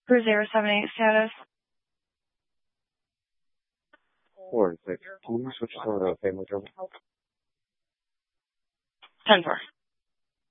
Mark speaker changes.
Speaker 1: For 078 status.
Speaker 2: 4 and 6. Can you switch over to Family Trouble?
Speaker 1: 10-4.